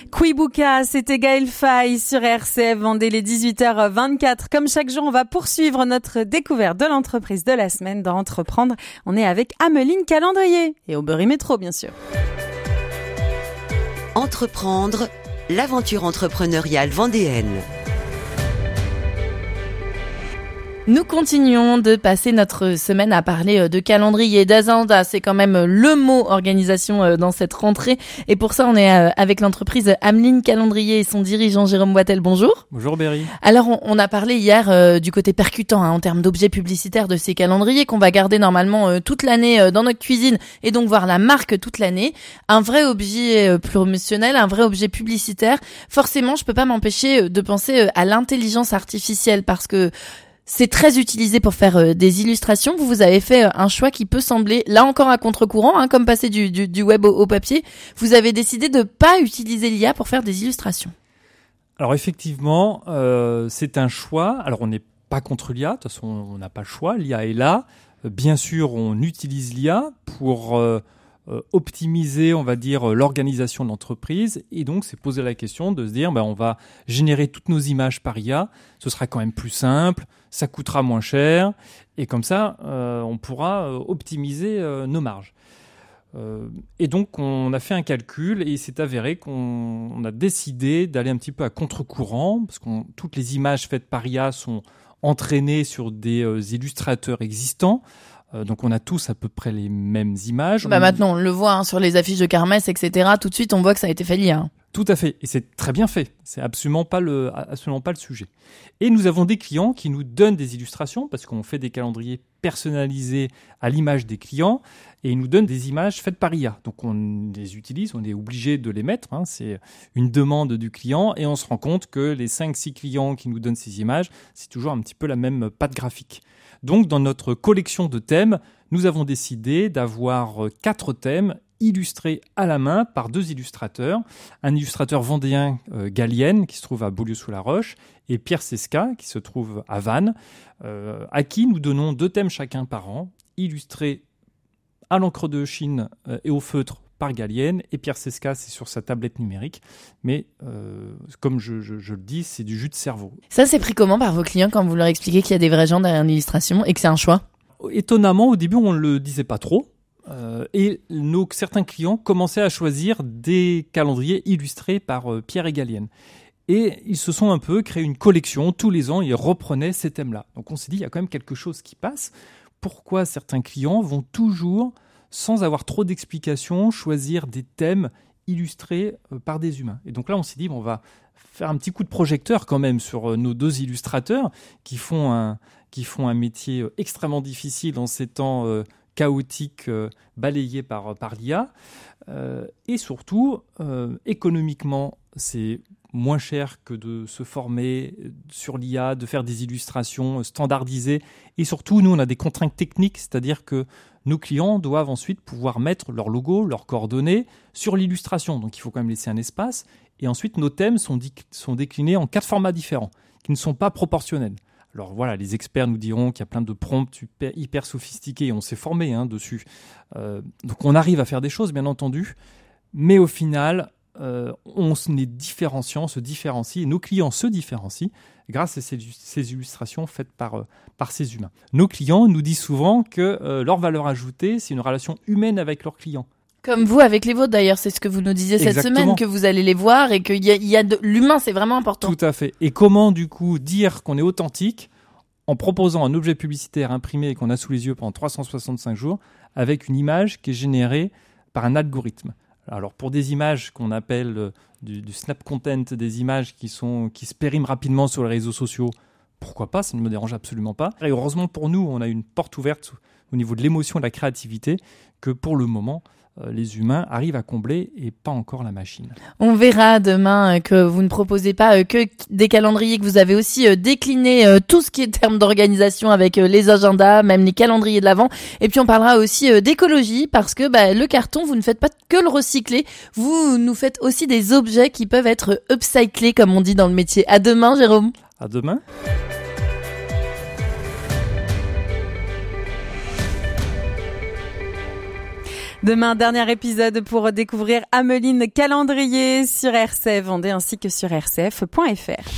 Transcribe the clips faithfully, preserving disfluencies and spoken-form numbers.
Kouibouka, c'était Gaël Faye sur R C F Vendée, les dix-huit heures vingt-quatre. Comme chaque jour, on va poursuivre notre découverte de l'entreprise de la semaine dans Entreprendre. On est avec Ameline Calendrier et Aubery Métro, bien sûr. Entreprendre, l'aventure entrepreneuriale vendéenne. Nous continuons de passer notre semaine à parler de calendrier, d'agenda. C'est quand même le mot organisation dans cette rentrée. Et pour ça, on est avec l'entreprise Ameline Calendrier et son dirigeant Jérôme Boitel. Bonjour. Bonjour Berry. Alors, on, on a parlé hier euh, du côté percutant hein, en termes d'objets publicitaires de ces calendriers qu'on va garder normalement euh, toute l'année euh, dans notre cuisine et donc voir la marque toute l'année. Un vrai objet euh, promotionnel, un vrai objet publicitaire. Forcément, je peux pas m'empêcher de penser euh, à l'intelligence artificielle parce que c'est très utilisé pour faire euh, des illustrations. Vous, vous avez fait euh, un choix qui peut sembler, là encore, à contre-courant, hein, comme passer du, du, du web au, au papier. Vous avez décidé de pas utiliser l'I A pour faire des illustrations. Alors effectivement, euh, c'est un choix. Alors on n'est pas contre l'I A, de toute façon on n'a pas le choix, l'I A est là. Euh, bien sûr, on utilise l'I A pour euh, euh, optimiser, on va dire, l'organisation de l'entreprise. Et donc, c'est poser la question de se dire, ben, on va générer toutes nos images par I A. Ce sera quand même plus simple, ça coûtera moins cher. Et comme ça, euh, on pourra euh, optimiser euh, nos marges. Euh, et donc, on a fait un calcul et il s'est avéré qu'on on a décidé d'aller un petit peu à contre-courant parce que toutes les images faites par I A sont entraînées sur des euh, illustrateurs existants. Euh, donc, on a tous à peu près les mêmes images. Bah on... maintenant, on le voit hein, sur les affiches de kermesse, et cetera. Tout de suite, on voit que ça a été fait l'I A. Hein. Tout à fait. Et c'est très bien fait. C'est absolument pas le, absolument pas le sujet. Et nous avons des clients qui nous donnent des illustrations parce qu'on fait des calendriers personnalisés à l'image des clients et ils nous donnent des images faites par I A. Donc on les utilise, on est obligé de les mettre. Hein. C'est une demande du client et on se rend compte que les cinq six clients qui nous donnent ces images, c'est toujours un petit peu la même patte graphique. Donc dans notre collection de thèmes, nous avons décidé d'avoir quatre thèmes illustré à la main par deux illustrateurs, un illustrateur vendéen euh, Galienne qui se trouve à Beaulieu-sous-la-Roche et Pierre Sesca qui se trouve à Vannes, euh, à qui nous donnons deux thèmes chacun par an, illustrés à l'encre de Chine euh, et au feutre par Galienne, et Pierre Sesca c'est sur sa tablette numérique, mais euh, comme je, je, je le dis, c'est du jus de cerveau. Ça, c'est pris comment par vos clients quand vous leur expliquez qu'il y a des vrais gens derrière l'illustration et que c'est un choix ? Étonnamment, au début, on ne le disait pas trop. Euh, et nos, certains clients commençaient à choisir des calendriers illustrés par euh, Pierre et Galienne. Et ils se sont un peu créé une collection. Tous les ans, ils reprenaient ces thèmes-là. Donc on s'est dit, il y a quand même quelque chose qui passe. Pourquoi certains clients vont toujours, sans avoir trop d'explications, choisir des thèmes illustrés euh, par des humains ? Et donc là, on s'est dit, bon, on va faire un petit coup de projecteur quand même sur euh, nos deux illustrateurs qui font un, qui font un métier euh, extrêmement difficile en ces temps euh, chaotique euh, balayé par, par l'I A. Euh, et surtout, euh, économiquement, c'est moins cher que de se former sur l'I A, de faire des illustrations standardisées. Et surtout, nous, on a des contraintes techniques, c'est-à-dire que nos clients doivent ensuite pouvoir mettre leur logo, leurs coordonnées sur l'illustration. Donc, il faut quand même laisser un espace. Et ensuite, nos thèmes sont, di- sont déclinés en quatre formats différents, qui ne sont pas proportionnels. Alors voilà, les experts nous diront qu'il y a plein de prompts hyper, hyper sophistiqués, on s'est formé hein, dessus. Euh, donc on arrive à faire des choses, bien entendu, mais au final, euh, on est différenciant, on se différencie, et nos clients se différencient grâce à ces, ces illustrations faites par, euh, par ces humains. Nos clients nous disent souvent que euh, leur valeur ajoutée, c'est une relation humaine avec leurs clients. Comme vous avec les vôtres d'ailleurs, c'est ce que vous nous disiez cette Exactement. semaine, que vous allez les voir et qu'il y a, il y a de l'humain, c'est vraiment important. Tout à fait. Et comment du coup dire qu'on est authentique en proposant un objet publicitaire imprimé et qu'on a sous les yeux pendant trois cent soixante-cinq jours avec une image qui est générée par un algorithme. Alors pour des images qu'on appelle euh, du, du snap content, des images qui, sont, qui se périment rapidement sur les réseaux sociaux, pourquoi pas, ça ne me dérange absolument pas. Et heureusement pour nous, on a une porte ouverte au niveau de l'émotion et de la créativité que pour le moment, les humains arrivent à combler et pas encore la machine. On verra demain que vous ne proposez pas que des calendriers, que vous avez aussi décliné tout ce qui est termes d'organisation avec les agendas, même les calendriers de l'Avent. Et puis on parlera aussi d'écologie parce que bah, le carton, vous ne faites pas que le recycler, vous nous faites aussi des objets qui peuvent être upcyclés comme on dit dans le métier. À demain Jérôme. À demain. Demain, dernier épisode pour découvrir Ammeline Calendrier sur R C F Vendée ainsi que sur r c f point f r.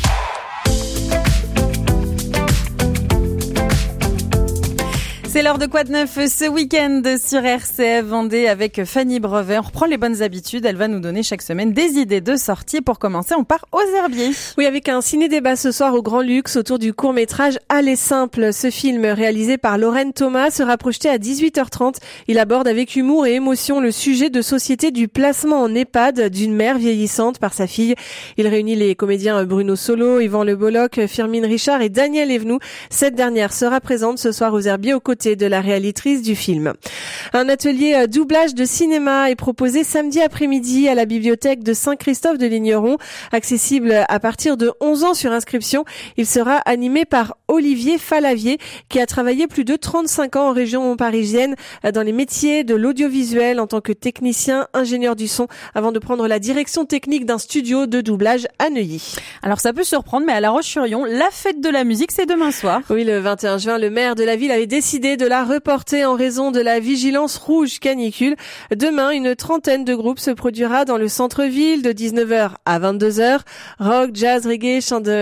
C'est l'heure de Quoi de neuf ce week-end sur R C F Vendée avec Fanny Brevet. On reprend les bonnes habitudes. Elle va nous donner chaque semaine des idées de sortie. Pour commencer, on part aux Herbiers. Oui, avec un ciné-débat ce soir au Grand Luxe autour du court-métrage Aller simple. Ce film réalisé par Lorraine Thomas sera projeté à dix-huit heures trente. Il aborde avec humour et émotion le sujet de société du placement en EHPAD d'une mère vieillissante par sa fille. Il réunit les comédiens Bruno Solo, Yvan Le Bolloc, Firmin Richard et Daniel Evenou. Cette dernière sera présente ce soir aux Herbiers aux côtés de la réalisatrice du film. Un atelier doublage de cinéma est proposé samedi après-midi à la bibliothèque de Saint-Christophe-de-Ligneron, accessible à partir de onze ans sur inscription. Il sera animé par Olivier Falavier, qui a travaillé plus de trente-cinq ans en région parisienne dans les métiers de l'audiovisuel en tant que technicien, ingénieur du son, avant de prendre la direction technique d'un studio de doublage à Neuilly. Alors ça peut surprendre, mais à La Roche-sur-Yon, la fête de la musique, c'est demain soir. Oui, le vingt et un juin, le maire de la ville avait décidé de la reporter en raison de la vigilance rouge canicule. Demain, une trentaine de groupes se produira dans le centre-ville de dix-neuf heures à vingt-deux heures. Rock, jazz, reggae, chant de